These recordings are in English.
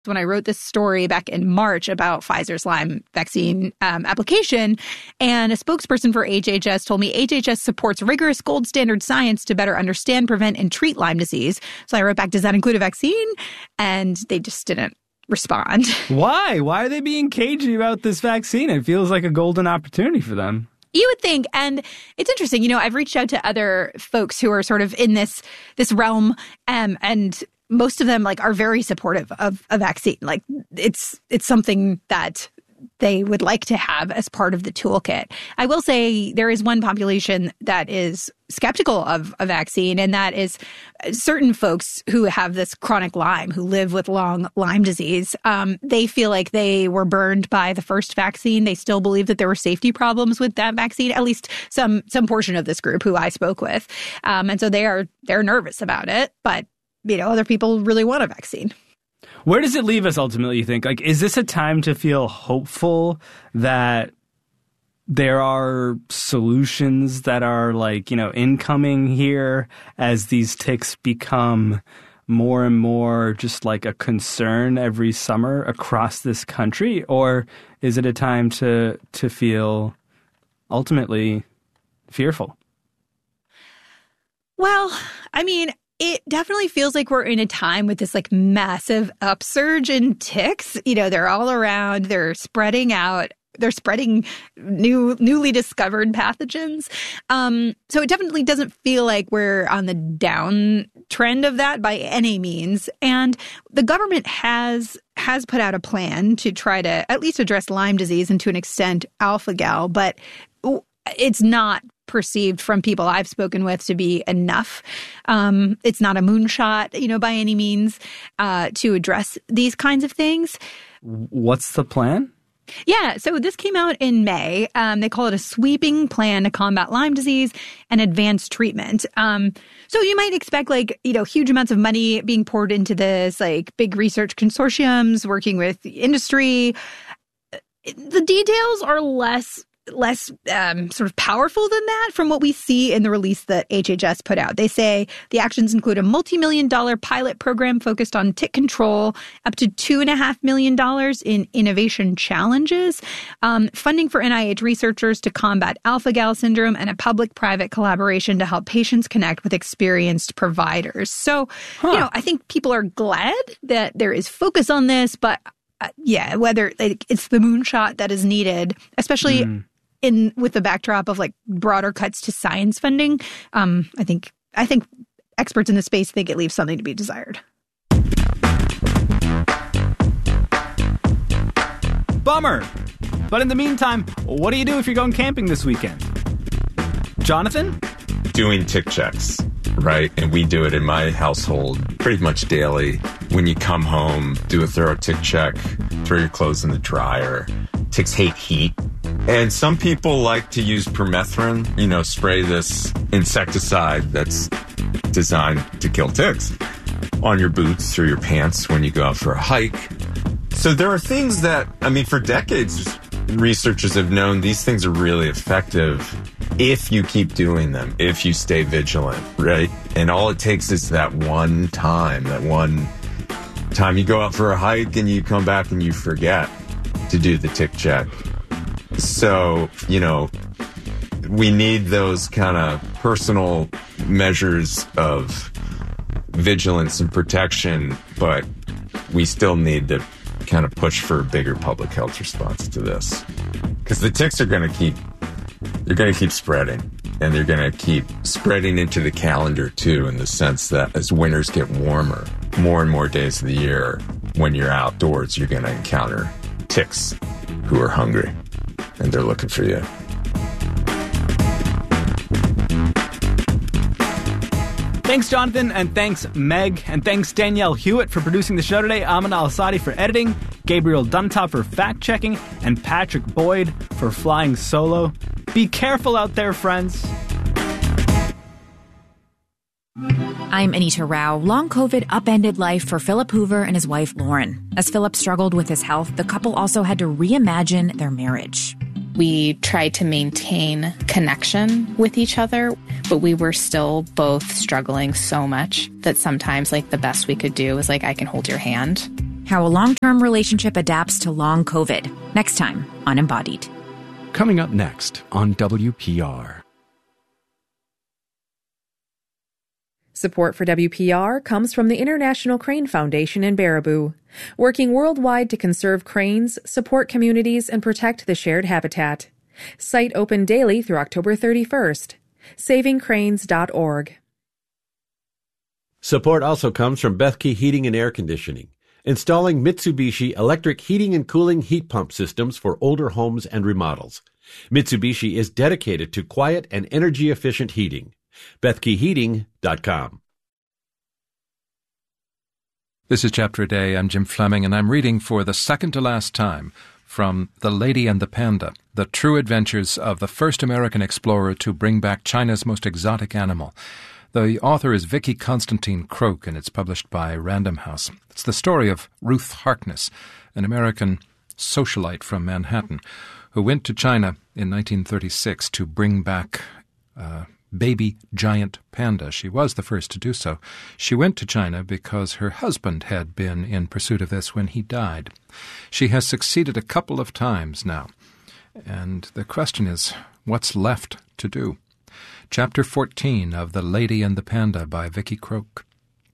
when I wrote this story back in March about Pfizer's Lyme vaccine application, and a spokesperson for HHS told me HHS supports rigorous gold standard science to better understand, prevent, and treat Lyme disease. So I wrote back, does that include a vaccine? And they just didn't respond. Why? Why are they being cagey about this vaccine? It feels like a golden opportunity for them. You would think, and it's interesting, I've reached out to other folks who are sort of in this realm, and most of them are very supportive of a vaccine. It's something that they would like to have as part of the toolkit. I will say there is one population that is skeptical of a vaccine, and that is certain folks who have this chronic Lyme, who live with long Lyme disease. They feel like they were burned by the first vaccine. They still believe that there were safety problems with that vaccine, at least some portion of this group who I spoke with. And so they're nervous about it, but other people really want a vaccine. Where does it leave us ultimately, you think? Is this a time to feel hopeful that there are solutions that are incoming here as these ticks become more and more just a concern every summer across this country? Or is it a time to feel ultimately fearful? Well, it definitely feels like we're in a time with this massive upsurge in ticks. They're all around. They're spreading out. They're spreading newly discovered pathogens. So it definitely doesn't feel like we're on the downtrend of that by any means. And the government has put out a plan to try to at least address Lyme disease and to an extent alpha-gal, but it's not perceived from people I've spoken with to be enough. It's not a moonshot, by any means, to address these kinds of things. What's the plan? Yeah, so this came out in May. They call it a sweeping plan to combat Lyme disease and advance treatment. So you might expect huge amounts of money being poured into this, big research consortiums working with industry. The details are less sort of powerful than that from what we see in the release that HHS put out. They say the actions include a multi-million-dollar pilot program focused on tick control, up to $2.5 million in innovation challenges, funding for NIH researchers to combat alpha-gal syndrome, and a public-private collaboration to help patients connect with experienced providers. So, I think people are glad that there is focus on this, but whether it's the moonshot that is needed, especially with the backdrop of broader cuts to science funding, I think experts in the space think it leaves something to be desired. Bummer. But in the meantime, what do you do if you're going camping this weekend? Jonathan? Doing tick checks, right? And we do it in my household pretty much daily. When you come home, do a thorough tick check, throw your clothes in the dryer. Ticks hate heat. And some people like to use permethrin, spray this insecticide that's designed to kill ticks on your boots or your pants when you go out for a hike. So there are things that, for decades, researchers have known these things are really effective if you keep doing them, if you stay vigilant, right? And all it takes is that one time you go out for a hike and you come back and you forget to do the tick check. So, we need those kind of personal measures of vigilance and protection, but we still need to kind of push for a bigger public health response to this. Because the ticks are going to keep spreading, and they're going to keep spreading into the calendar too, in the sense that as winters get warmer, more and more days of the year, when you're outdoors, you're going to encounter ticks who are hungry, and they're looking for you. Thanks, Jonathan, and thanks, Meg, and thanks, Danielle Hewitt, for producing the show today, Amin Al-Asadi for editing, Gabriel Duntop for fact-checking, and Patrick Boyd for flying solo. Be careful out there, friends. I'm Anita Rao. Long COVID upended life for Philip Hoover and his wife, Lauren. As Philip struggled with his health, the couple also had to reimagine their marriage. We tried to maintain connection with each other, but we were still both struggling so much that sometimes the best we could do was I can hold your hand. How a long-term relationship adapts to long COVID. Next time on Embodied. Coming up next on WPR. Support for WPR comes from the International Crane Foundation in Baraboo, working worldwide to conserve cranes, support communities, and protect the shared habitat. Site open daily through October 31st. SavingCranes.org. Support also comes from Bethke Heating and Air Conditioning, installing Mitsubishi electric heating and cooling heat pump systems for older homes and remodels. Mitsubishi is dedicated to quiet and energy-efficient heating. BethkeHeating.com. This is Chapter a Day. I'm Jim Fleming, and I'm reading for the second to last time from The Lady and the Panda, The True Adventures of the First American Explorer to Bring Back China's Most Exotic Animal. The author is Vicki Constantine Croak, and it's published by Random House. It's the story of Ruth Harkness, an American socialite from Manhattan, who went to China in 1936 to bring back baby giant panda. She was the first to do so. She went to China because her husband had been in pursuit of this when he died. She has succeeded a couple of times now, and the question is, what's left to do? Chapter 14 of The Lady and the Panda by Vicki Croak.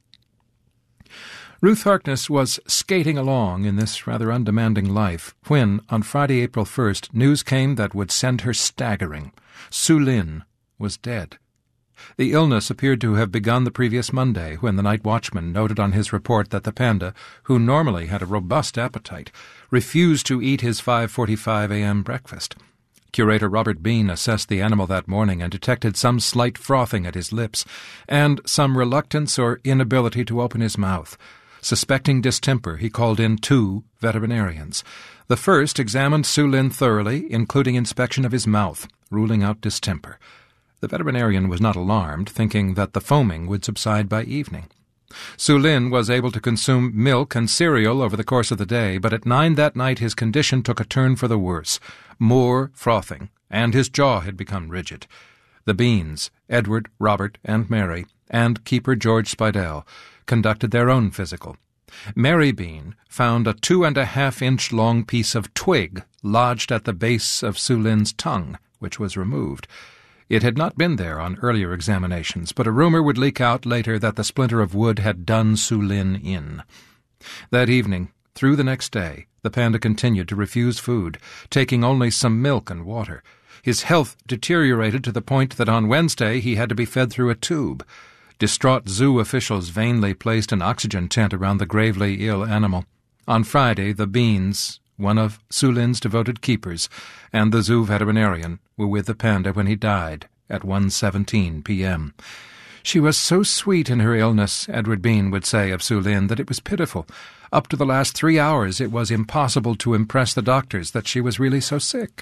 Ruth Harkness was skating along in this rather undemanding life when, on Friday, April 1st, news came that would send her staggering. Su Lin was dead. The illness appeared to have begun the previous Monday when the night watchman noted on his report that the panda, who normally had a robust appetite, refused to eat his 5:45 a.m. breakfast. Curator Robert Bean assessed the animal that morning and detected some slight frothing at his lips and some reluctance or inability to open his mouth. Suspecting distemper, he called in 2 veterinarians. The first examined Su Lin thoroughly, including inspection of his mouth, ruling out distemper. The veterinarian was not alarmed, thinking that the foaming would subside by evening. Su Lin was able to consume milk and cereal over the course of the day, but at 9 that night his condition took a turn for the worse. More frothing, and his jaw had become rigid. The Beans, Edward, Robert, and Mary, and keeper George Spidell, conducted their own physical. Mary Bean found a 2.5-inch long piece of twig lodged at the base of Su Lin's tongue, which was removed. It had not been there on earlier examinations, but a rumor would leak out later that the splinter of wood had done Su Lin in. That evening, through the next day, the panda continued to refuse food, taking only some milk and water. His health deteriorated to the point that on Wednesday he had to be fed through a tube. Distraught zoo officials vainly placed an oxygen tent around the gravely ill animal. On Friday, the Beans, one of Su Lin's devoted keepers, and the zoo veterinarian were with the panda when he died at 1:17 p.m. She was so sweet in her illness, Edward Bean would say of Su Lin, that it was pitiful. Up to the last 3 hours it was impossible to impress the doctors that she was really so sick.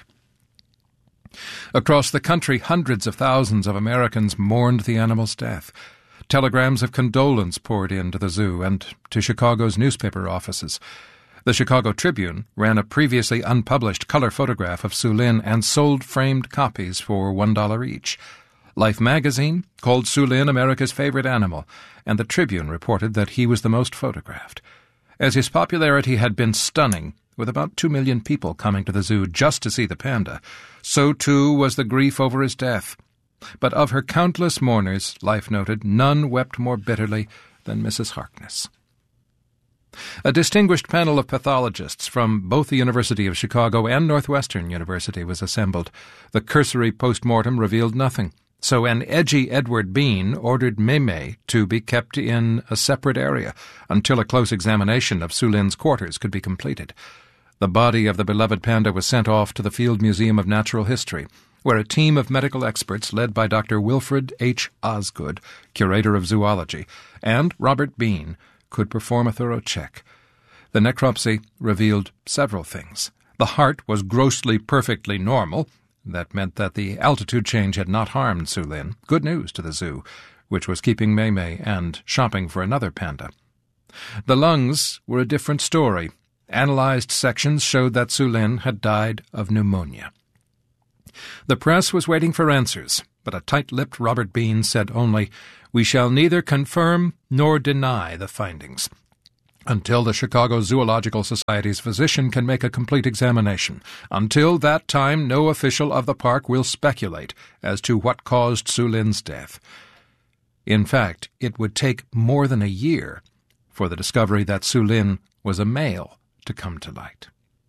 Across the country, hundreds of thousands of Americans mourned the animal's death. Telegrams of condolence poured into the zoo and to Chicago's newspaper offices. The Chicago Tribune ran a previously unpublished color photograph of Su Lin and sold framed copies for $1 each. Life magazine called Su Lin America's favorite animal, and the Tribune reported that he was the most photographed. As his popularity had been stunning, with about 2 million people coming to the zoo just to see the panda, so too was the grief over his death. But of her countless mourners, Life noted, none wept more bitterly than Mrs. Harkness. A distinguished panel of pathologists from both the University of Chicago and Northwestern University was assembled. The cursory post-mortem revealed nothing, so an edgy Edward Bean ordered Mei to be kept in a separate area until a close examination of Su Lin's quarters could be completed. The body of the beloved panda was sent off to the Field Museum of Natural History, where a team of medical experts led by Dr. Wilfred H. Osgood, curator of zoology, and Robert Bean, could perform a thorough check. The necropsy revealed several things. The heart was grossly perfectly normal. That meant that the altitude change had not harmed Su Lin. Good news to the zoo, which was keeping Mei and shopping for another panda. The lungs were a different story. Analyzed sections showed that Su Lin had died of pneumonia. The press was waiting for answers, but a tight-lipped Robert Bean said only, "We shall neither confirm nor deny the findings." until the Chicago Zoological Society's physician can make a complete examination. Until that time, no official of the park will speculate as to what caused Su Lin's death. In fact, it would take more than a year for the discovery that Su Lin was a male to come to light.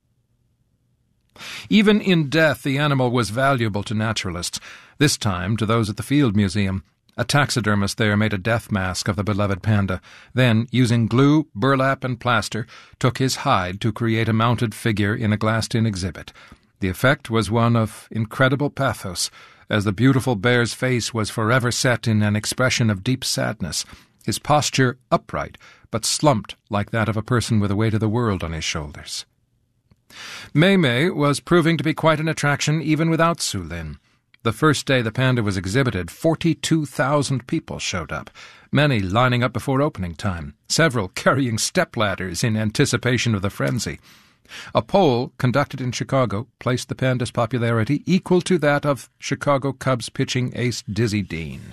Even in death, the animal was valuable to naturalists, this time to those at the Field Museum. A taxidermist there made a death mask of the beloved panda, then, using glue, burlap, and plaster, took his hide to create a mounted figure in a glassed-in exhibit. The effect was one of incredible pathos, as the beautiful bear's face was forever set in an expression of deep sadness, his posture upright, but slumped like that of a person with the weight of the world on his shoulders. Mei Mei was proving to be quite an attraction even without Su Lin. The first day the panda was exhibited, 42,000 people showed up, many lining up before opening time, several carrying stepladders in anticipation of the frenzy. A poll conducted in Chicago placed the panda's popularity equal to that of Chicago Cubs pitching ace Dizzy Dean.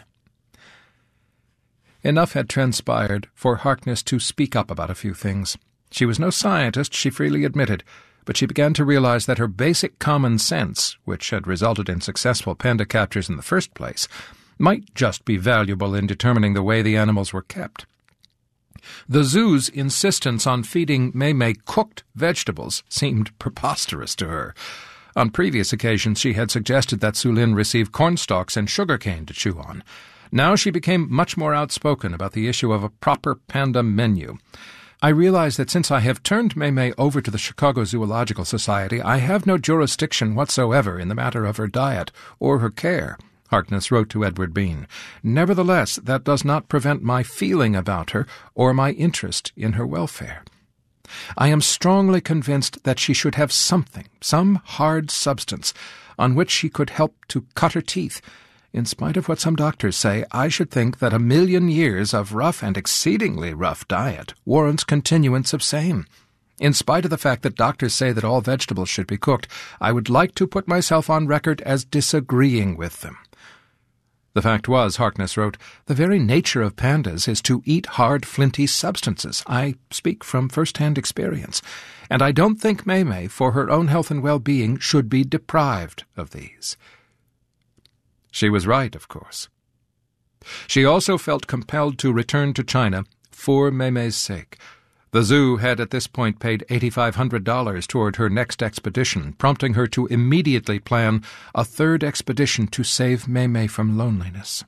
Enough had transpired for Harkness to speak up about a few things. She was no scientist, she freely admitted, but she began to realize that her basic common sense, which had resulted in successful panda captures in the first place, might just be valuable in determining the way the animals were kept. The zoo's insistence on feeding Mei Mei cooked vegetables seemed preposterous to her. On previous occasions she had suggested that Su Lin receive cornstalks and sugarcane to chew on. Now she became much more outspoken about the issue of a proper panda menu. I realize that since I have turned Mei Mei over to the Chicago Zoological Society, I have no jurisdiction whatsoever in the matter of her diet or her care, Harkness wrote to Edward Bean. Nevertheless, that does not prevent my feeling about her or my interest in her welfare. I am strongly convinced that she should have something, some hard substance, on which she could help to cut her teeth. In spite of what some doctors say, I should think that 1,000,000 years of rough and exceedingly rough diet warrants continuance of same. In spite of the fact that doctors say that all vegetables should be cooked, I would like to put myself on record as disagreeing with them. The fact was, Harkness wrote, the very nature of pandas is to eat hard, flinty substances. I speak from first-hand experience, and I don't think Mei Mei, for her own health and well-being, should be deprived of these. She was right, of course. She also felt compelled to return to China for Mei Mei's sake. The zoo had at this point paid $8,500 toward her next expedition, prompting her to immediately plan a third expedition to save Mei Mei from loneliness.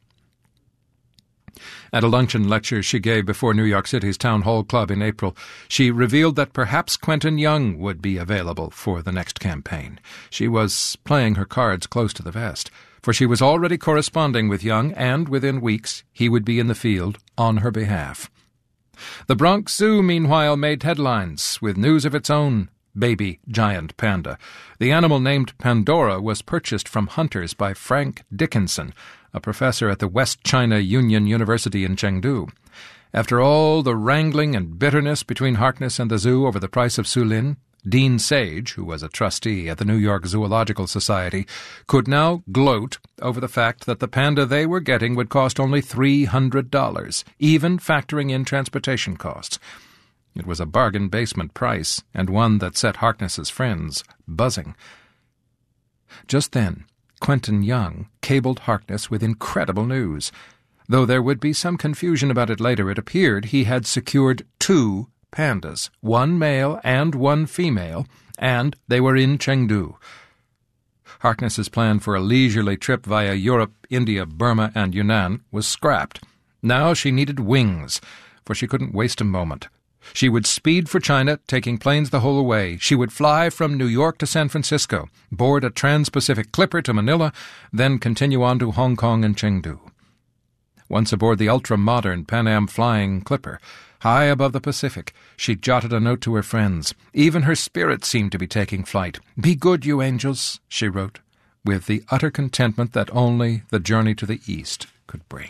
At a luncheon lecture she gave before New York City's Town Hall Club in April, she revealed that perhaps Quentin Young would be available for the next campaign. She was playing her cards close to the vest, for she was already corresponding with Young, and within weeks he would be in the field on her behalf. The Bronx Zoo, meanwhile, made headlines with news of its own baby giant panda. The animal named Pandora was purchased from hunters by Frank Dickinson, a professor at the West China Union University in Chengdu. After all the wrangling and bitterness between Harkness and the zoo over the price of Su Lin, Dean Sage, who was a trustee at the New York Zoological Society, could now gloat over the fact that the panda they were getting would cost only $300, even factoring in transportation costs. It was a bargain basement price, and one that set Harkness's friends buzzing. Just then, Quentin Young cabled Harkness with incredible news. Though there would be some confusion about it later, it appeared he had secured 2 pandas, 1 male and 1 female, and they were in Chengdu. Harkness's plan for a leisurely trip via Europe, India, Burma, and Yunnan was scrapped. Now she needed wings, for she couldn't waste a moment. She would speed for China, taking planes the whole way. She would fly from New York to San Francisco, board a Trans-Pacific Clipper to Manila, then continue on to Hong Kong and Chengdu. Once aboard the ultra-modern Pan Am Flying Clipper, high above the Pacific, she jotted a note to her friends. Even her spirit seemed to be taking flight. "Be good, you angels," she wrote, with the utter contentment that only the journey to the east could bring.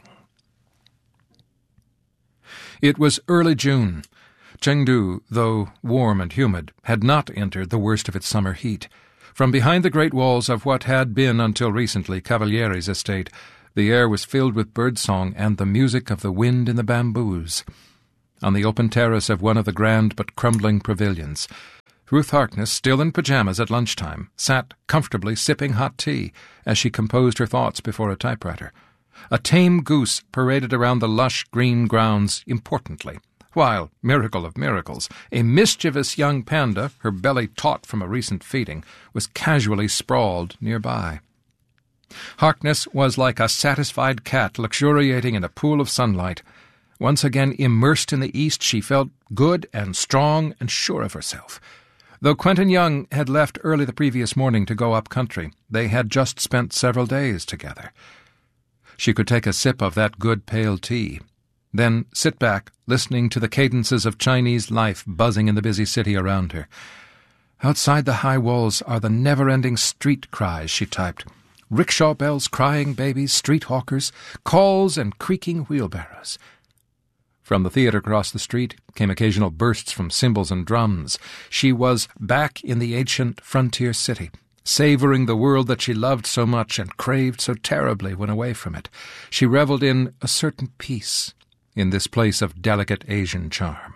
It was early June. Chengdu, though warm and humid, had not entered the worst of its summer heat. From behind the great walls of what had been until recently Cavalieri's estate, the air was filled with birdsong and the music of the wind in the bamboos. on the open terrace of one of the grand but crumbling pavilions. Ruth Harkness, still in pajamas at lunchtime, sat comfortably sipping hot tea as she composed her thoughts before a typewriter. A tame goose paraded around the lush green grounds importantly, while, miracle of miracles, a mischievous young panda, her belly taut from a recent feeding, was casually sprawled nearby. Harkness was like a satisfied cat luxuriating in a pool of sunlight. Once again immersed in the East, she felt good and strong and sure of herself. Though Quentin Young had left early the previous morning to go up country, they had just spent several days together. She could take a sip of that good pale tea, then sit back, listening to the cadences of Chinese life buzzing in the busy city around her. Outside the high walls are the never-ending street cries, she typed. Rickshaw bells, crying babies, street hawkers, calls and creaking wheelbarrows. From the theatre across the street came occasional bursts from cymbals and drums. She was back in the ancient frontier city, savouring the world that she loved so much and craved so terribly when away from it. She revelled in a certain peace in this place of delicate Asian charm.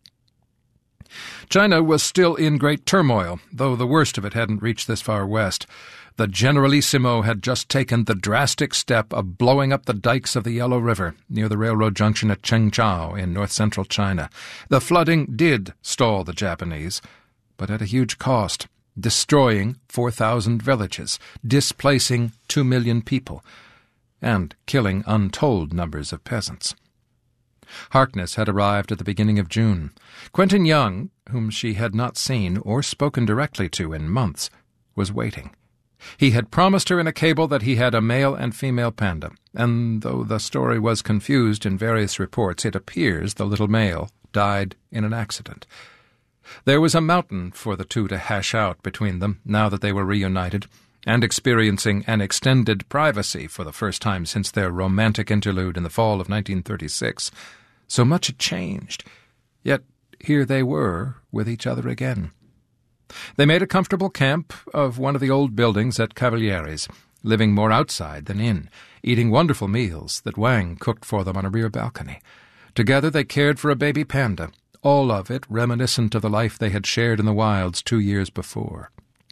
China was still in great turmoil, though the worst of it hadn't reached this far west. The Generalissimo had just taken the drastic step of blowing up the dikes of the Yellow River near the railroad junction at Chengchao in north-central China. The flooding did stall the Japanese, but at a huge cost, destroying 4,000 villages, displacing 2 million people, and killing untold numbers of peasants. Harkness had arrived at the beginning of June. Quentin Young, whom she had not seen or spoken directly to in months, was waiting. He had promised her in a cable that he had a male and female panda, and though the story was confused in various reports, it appears the little male died in an accident. There was a mountain for the two to hash out between them now that they were reunited, and experiencing an extended privacy for the first time since their romantic interlude in the fall of 1936. So much had changed, yet here they were with each other again. They made a comfortable camp of one of the old buildings at Cavalieri's, living more outside than in, eating wonderful meals that Wang cooked for them on a rear balcony. Together they cared for a baby panda, all of it reminiscent of the life they had shared in the wilds 2 years before.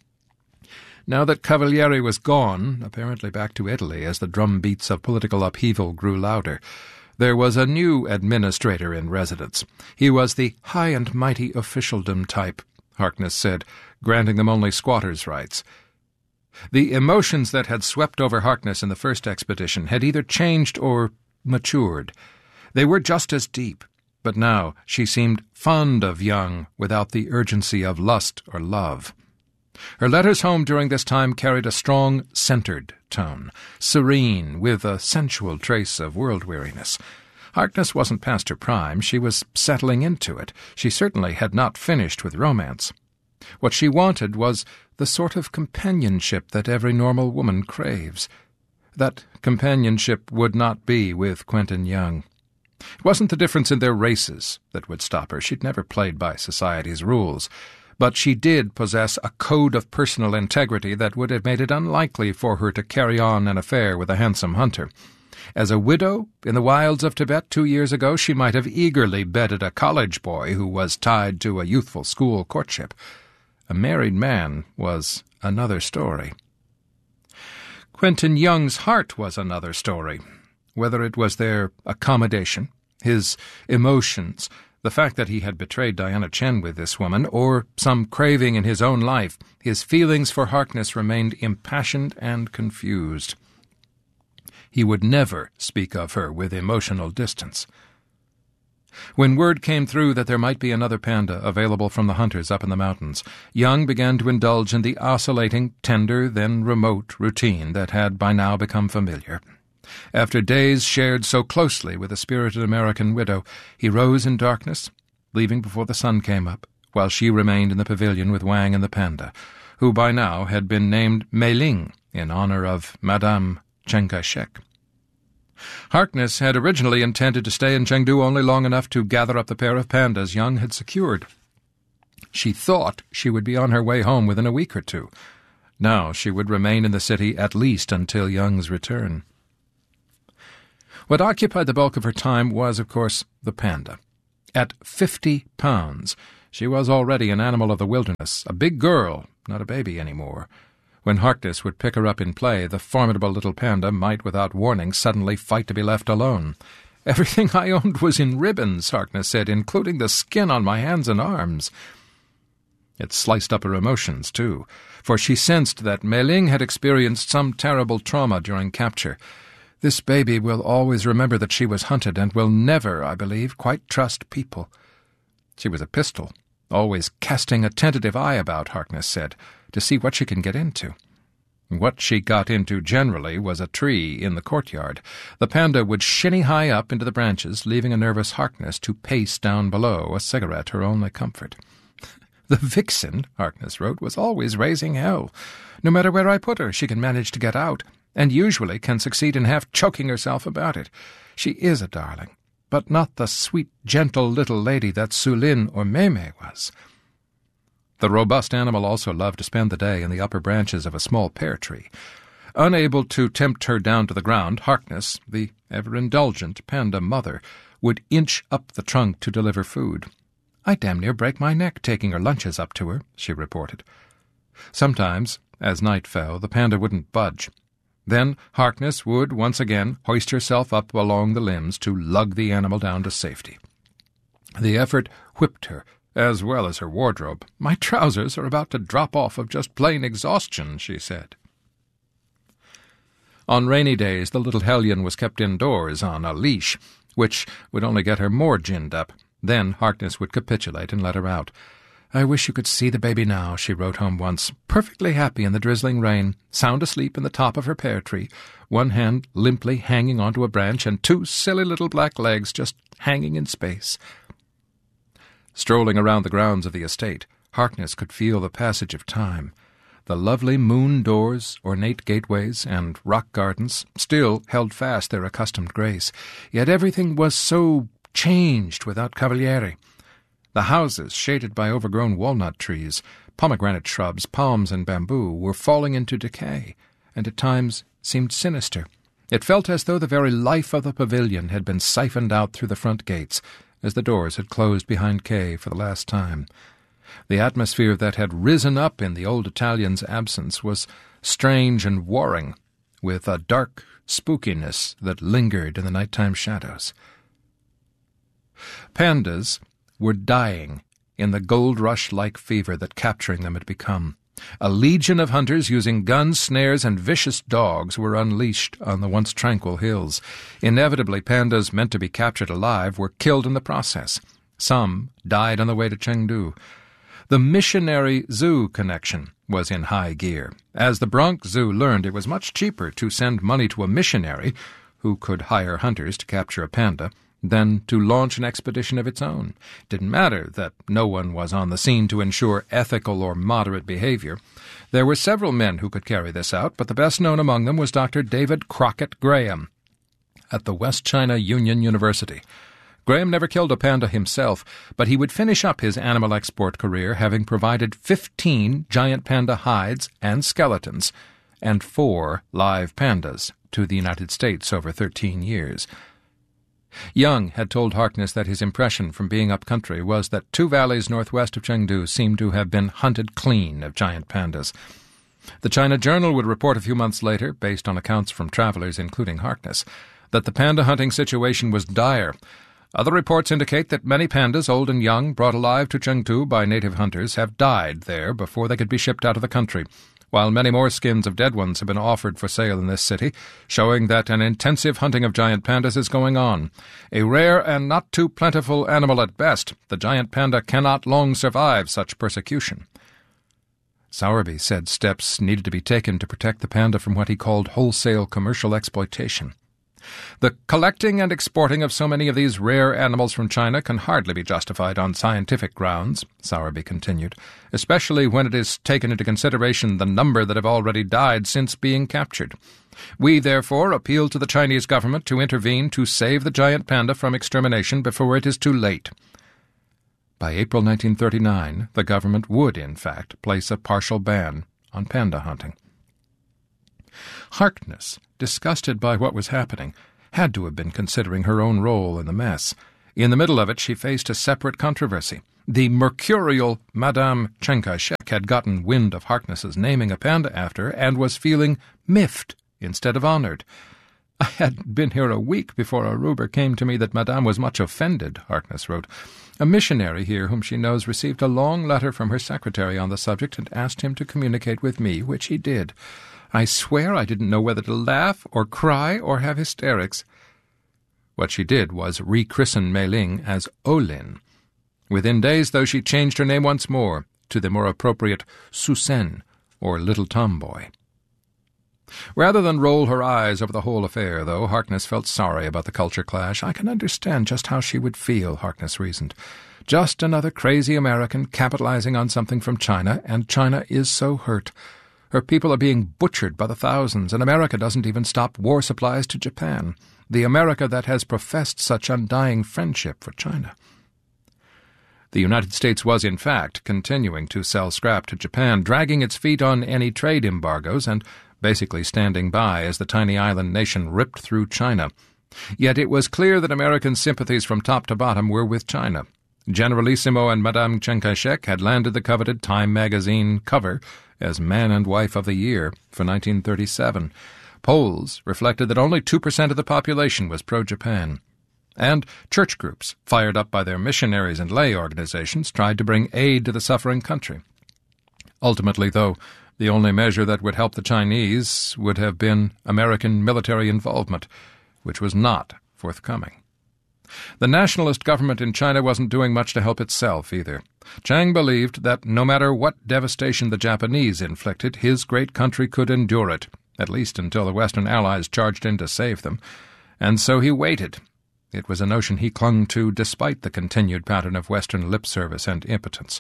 Now that Cavalieri was gone, apparently back to Italy as the drumbeats of political upheaval grew louder, there was a new administrator in residence. He was the high and mighty officialdom type, Harkness said, granting them only squatters' rights. The emotions that had swept over Harkness in the first expedition had either changed or matured. They were just as deep, but now she seemed fond of Young without the urgency of lust or love. Her letters home during this time carried a strong, centered tone, serene, with a sensual trace of world-weariness. Harkness wasn't past her prime. She was settling into it. She certainly had not finished with romance. What she wanted was the sort of companionship that every normal woman craves. That companionship would not be with Quentin Young. It wasn't the difference in their races that would stop her. She'd never played by society's rules. But she did possess a code of personal integrity that would have made it unlikely for her to carry on an affair with a handsome hunter. As a widow in the wilds of Tibet 2 years ago, she might have eagerly bedded a college boy who was tied to a youthful school courtship. A married man was another story. Quentin Young's heart was another story. Whether it was their accommodation, his emotions, the fact that he had betrayed Diana Chen with this woman, or some craving in his own life, his feelings for Harkness remained impassioned and confused. He would never speak of her with emotional distance. When word came through that there might be another panda available from the hunters up in the mountains, Young began to indulge in the oscillating, tender, then remote routine that had by now become familiar. After days shared so closely with a spirited American widow, he rose in darkness, leaving before the sun came up, while she remained in the pavilion with Wang and the panda, who by now had been named Mei Ling in honor of Madame Chiang Kai-shek. Harkness had originally intended to stay in Chengdu only long enough to gather up the pair of pandas Young had secured. She thought she would be on her way home within a week or two. Now she would remain in the city at least until Young's return. What occupied the bulk of her time was, of course, the panda. At 50 pounds, she was already an animal of the wilderness, a big girl, not a baby anymore. When Harkness would pick her up in play, the formidable little panda might, without warning, suddenly fight to be left alone. "Everything I owned was in ribbons," Harkness said, "including the skin on my hands and arms." It sliced up her emotions, too, for she sensed that Mei Ling had experienced some terrible trauma during capture. "This baby will always remember that she was hunted and will never, I believe, quite trust people." She was a pistol, always casting a tentative eye about, Harkness said, to see what she can get into. What she got into generally was a tree in the courtyard. The panda would shinny high up into the branches, leaving a nervous Harkness to pace down below, a cigarette her only comfort. "The vixen," Harkness wrote, "was always raising hell. No matter where I put her, she can manage to get out, and usually can succeed in half choking herself about it. She is a darling, but not the sweet, gentle little lady that Su Lin or Mei Mei was." The robust animal also loved to spend the day in the upper branches of a small pear tree. Unable to tempt her down to the ground, Harkness, the ever-indulgent panda mother, would inch up the trunk to deliver food. "I damn near break my neck taking her lunches up to her," she reported. Sometimes, as night fell, the panda wouldn't budge. Then Harkness would once again hoist herself up along the limbs to lug the animal down to safety. The effort whipped her, as well as her wardrobe. "My trousers are about to drop off of just plain exhaustion," she said. On rainy days, the little hellion was kept indoors on a leash, which would only get her more ginned up. Then Harkness would capitulate and let her out. "I wish you could see the baby now," she wrote home once, "perfectly happy in the drizzling rain, sound asleep in the top of her pear tree, one hand limply hanging onto a branch and two silly little black legs just hanging in space." Strolling around the grounds of the estate, Harkness could feel the passage of time. The lovely moon doors, ornate gateways, and rock gardens still held fast their accustomed grace, yet everything was so changed without Cavalieri. The houses, shaded by overgrown walnut trees, pomegranate shrubs, palms, and bamboo, were falling into decay, and at times seemed sinister. It felt as though the very life of the pavilion had been siphoned out through the front gates, as the doors had closed behind Kay for the last time. The atmosphere that had risen up in the old Italian's absence was strange and warring, with a dark spookiness that lingered in the nighttime shadows. Pandas were dying in the gold rush-like fever that capturing them had become. A legion of hunters using guns, snares, and vicious dogs were unleashed on the once tranquil hills. Inevitably, pandas meant to be captured alive were killed in the process. Some died on the way to Chengdu. The missionary zoo connection was in high gear. As the Bronx Zoo learned, it was much cheaper to send money to a missionary, who could hire hunters to capture a panda, than to launch an expedition of its own. It didn't matter that no one was on the scene to ensure ethical or moderate behavior. There were several men who could carry this out, but the best known among them was Dr. David Crockett Graham at the West China Union University. Graham never killed a panda himself, but he would finish up his animal export career having provided 15 giant panda hides and skeletons and 4 live pandas to the United States over 13 years. Young had told Harkness that his impression from being up country was that 2 valleys northwest of Chengdu seemed to have been hunted clean of giant pandas. The China Journal would report a few months later, based on accounts from travelers including Harkness, that the panda hunting situation was dire. Other reports indicate that many pandas, old and young, brought alive to Chengdu by native hunters, have died there before they could be shipped out of the country, while many more skins of dead ones have been offered for sale in this city, showing that an intensive hunting of giant pandas is going on. A rare and not too plentiful animal at best, the giant panda cannot long survive such persecution. Sowerby said steps needed to be taken to protect the panda from what he called wholesale commercial exploitation. The collecting and exporting of so many of these rare animals from China can hardly be justified on scientific grounds, Sowerby continued, especially when it is taken into consideration the number that have already died since being captured. We, therefore, appeal to the Chinese government to intervene to save the giant panda from extermination before it is too late. By April 1939, the government would, in fact, place a partial ban on panda hunting. Harkness, disgusted by what was happening, had to have been considering her own role in the mess. In the middle of it, she faced a separate controversy. The mercurial Madame Chiang Kai-shek had gotten wind of Harkness's naming a panda after her and was feeling miffed instead of honored. "I hadn't been here a week before a rumour came to me that Madame was much offended," Harkness wrote. "A missionary here whom she knows received a long letter from her secretary on the subject and asked him to communicate with me, which he did. I swear I didn't know whether to laugh or cry or have hysterics." What she did was rechristen Mei Ling as Olin. Within days, though, she changed her name once more to the more appropriate Susan, or Little Tomboy. Rather than roll her eyes over the whole affair, though, Harkness felt sorry about the culture clash. "I can understand just how she would feel," Harkness reasoned. "Just another crazy American capitalizing on something from China, and China is so hurt. Her people are being butchered by the thousands, and America doesn't even stop war supplies to Japan, the America that has professed such undying friendship for China." The United States was, in fact, continuing to sell scrap to Japan, dragging its feet on any trade embargoes and basically standing by as the tiny island nation ripped through China. Yet it was clear that American sympathies from top to bottom were with China. Generalissimo and Madame Chiang Kai-shek had landed the coveted Time magazine cover as Man and Wife of the Year for 1937. Polls reflected that only 2% of the population was pro-Japan. And church groups, fired up by their missionaries and lay organizations, tried to bring aid to the suffering country. Ultimately, though, the only measure that would help the Chinese would have been American military involvement, which was not forthcoming. The nationalist government in China wasn't doing much to help itself either. Chiang believed that no matter what devastation the Japanese inflicted, his great country could endure it, at least until the Western Allies charged in to save them. And so he waited. It was a notion he clung to despite the continued pattern of Western lip service and impotence.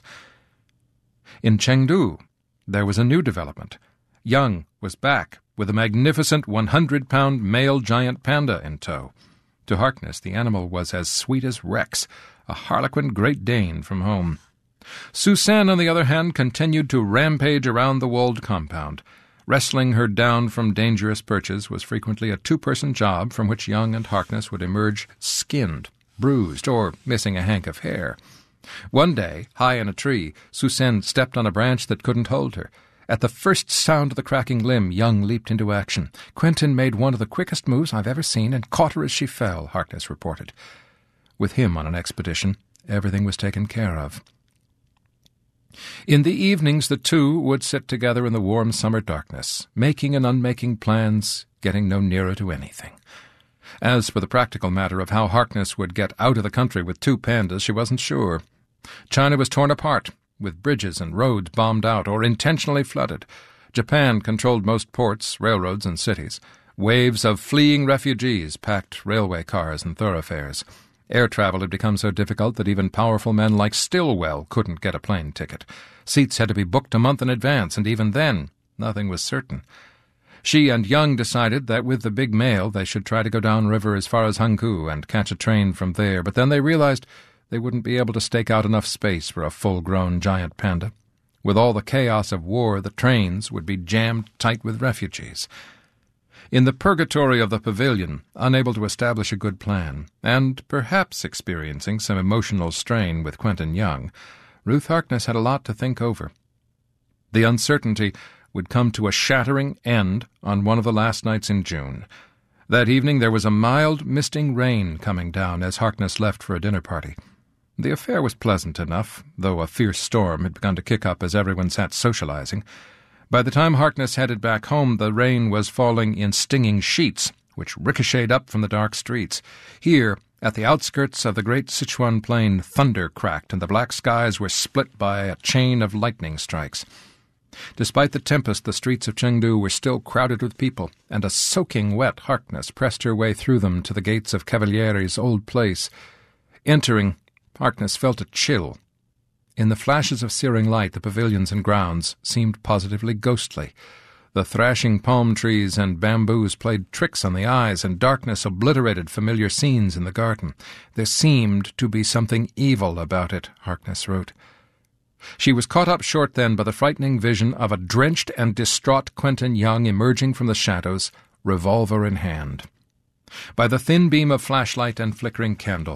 In Chengdu, there was a new development. Young was back with a magnificent 100-pound male giant panda in tow. To Harkness, the animal was as sweet as Rex, a harlequin Great Dane from home. Susan, on the other hand, continued to rampage around the walled compound. Wrestling her down from dangerous perches was frequently a two-person job from which Young and Harkness would emerge skinned, bruised, or missing a hank of hair. One day, high in a tree, Susan stepped on a branch that couldn't hold her. At the first sound of the cracking limb, Young leaped into action. Quentin made one of the quickest moves I've ever seen and caught her as she fell, Harkness reported. With him on an expedition, everything was taken care of. In the evenings, the two would sit together in the warm summer darkness, making and unmaking plans, getting no nearer to anything. As for the practical matter of how Harkness would get out of the country with two pandas, she wasn't sure. China was torn apart, with bridges and roads bombed out or intentionally flooded. Japan controlled most ports, railroads, and cities. Waves of fleeing refugees packed railway cars and thoroughfares. Air travel had become so difficult that even powerful men like Stilwell couldn't get a plane ticket. Seats had to be booked a month in advance, and even then, nothing was certain. She and Young decided that with the big mail they should try to go downriver as far as Hankou and catch a train from there, but then they realized they wouldn't be able to stake out enough space for a full-grown giant panda. With all the chaos of war, the trains would be jammed tight with refugees. In the purgatory of the pavilion, unable to establish a good plan, and perhaps experiencing some emotional strain with Quentin Young, Ruth Harkness had a lot to think over. The uncertainty would come to a shattering end on one of the last nights in June. That evening there was a mild, misting rain coming down as Harkness left for a dinner party. The affair was pleasant enough, though a fierce storm had begun to kick up as everyone sat socializing. By the time Harkness headed back home, the rain was falling in stinging sheets, which ricocheted up from the dark streets. Here, at the outskirts of the great Sichuan plain, thunder cracked, and the black skies were split by a chain of lightning strikes. Despite the tempest, the streets of Chengdu were still crowded with people, and a soaking wet Harkness pressed her way through them to the gates of Cavalieri's old place. Entering, Harkness felt a chill. In the flashes of searing light, the pavilions and grounds seemed positively ghostly. The thrashing palm trees and bamboos played tricks on the eyes, and darkness obliterated familiar scenes in the garden. There seemed to be something evil about it, Harkness wrote. She was caught up short then by the frightening vision of a drenched and distraught Quentin Young emerging from the shadows, revolver in hand. By the thin beam of flashlight and flickering candle,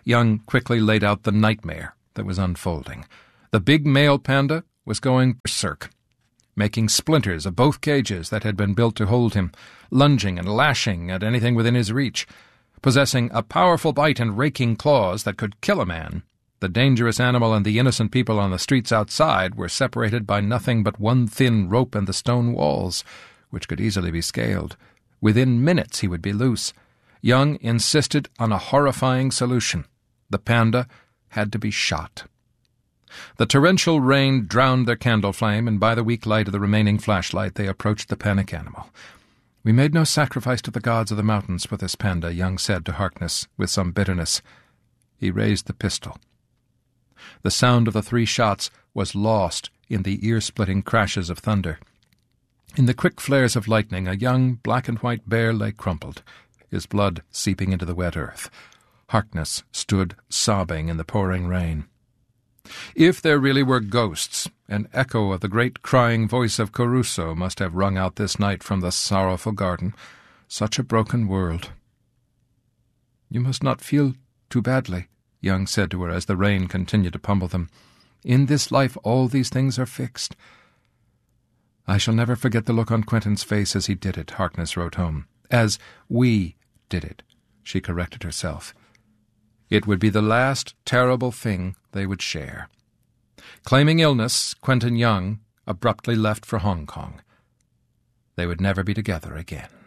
Young quickly laid out the nightmare that was unfolding. The big male panda was going berserk, making splinters of both cages that had been built to hold him, lunging and lashing at anything within his reach. Possessing a powerful bite and raking claws that could kill a man, the dangerous animal and the innocent people on the streets outside were separated by nothing but one thin rope and the stone walls, which could easily be scaled. Within minutes he would be loose. Young insisted on a horrifying solution. The panda had to be shot. The torrential rain drowned their candle flame, and by the weak light of the remaining flashlight they approached the panic animal. "We made no sacrifice to the gods of the mountains for this panda," Young said to Harkness with some bitterness. He raised the pistol. The sound of the 3 shots was lost in the ear-splitting crashes of thunder. In the quick flares of lightning, a young black-and-white bear lay crumpled, his blood seeping into the wet earth. Harkness stood sobbing in the pouring rain. If there really were ghosts, an echo of the great crying voice of Caruso must have rung out this night from the sorrowful garden. Such a broken world. "You must not feel too badly," Young said to her as the rain continued to pummel them. "In this life all these things are fixed." "I shall never forget the look on Quentin's face as he did it," Harkness wrote home. "As we did it," she corrected herself. It would be the last terrible thing they would share. Claiming illness, Quentin Young abruptly left for Hong Kong. They would never be together again.